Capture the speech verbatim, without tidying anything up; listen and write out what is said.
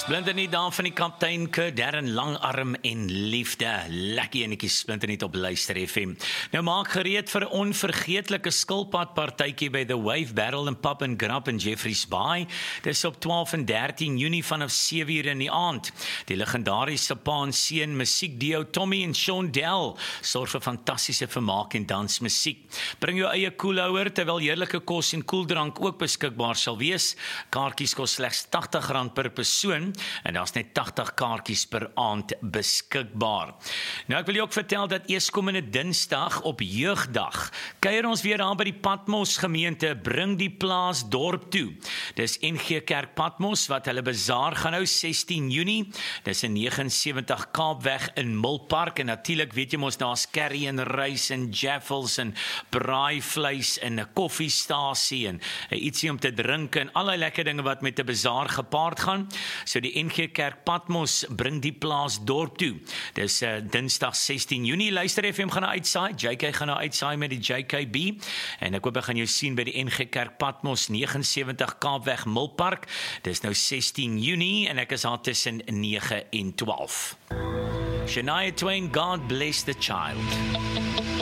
Splinter nie daar van die kaptein Kurt Darren, langarm en liefde. Lekker enetjie Splinter nie op Luister F M. Nou maak gereed vir 'n onvergeetlike skilpadpartytjie by The Wave Barrel and Pub and Grub in Jeffreys Bay. Dis op twaalf en dertien Junie vanaf sewe uur in die aand. Die legendariese pa en seun musiekduo Tommy en Sean Dell sorg vir fantastiese vermaak en dansmusiek. Bring jou eie koelhouer terwyl heerlike kos en koeldrank ook beskikbaar sal wees. Kaartjies kos slegs agtig rand per persoon. En daar's net agtig kaartjies per aand beskikbaar. Nou ek wil jou ook vertel dat eerskomende Dinsdag op Jeugdag kuier ons weer daar by die Patmos gemeente, bring die plaas dorp toe. Dis N G Kerk Patmos wat hulle bazaar gaan hou sestien Junie. Dis in negenhonderd en sewentig Kaapweg in Milpark en natuurlik weet jy mos daar's curry en rys en jaffels en braaivleis en 'n koffiestasie en ietsie om te drink en allerlei lekker dinge wat met 'n bazaar gepaard gaan. So die N G Kerk Patmos bring die plaas dorp toe. Dis uh, Dinsdag sestien Junie. Luister F M gaan nou uitsaai. J K gaan nou uitsaai met die J K B. En ek hoop ek gaan jou sien by die N G Kerk Patmos negenhonderd en sewentig Kaapweg Milpark. Dis nou sestien Junie en ek is daar tussen nege en twaalf. Shania Twain, God Bless the Child.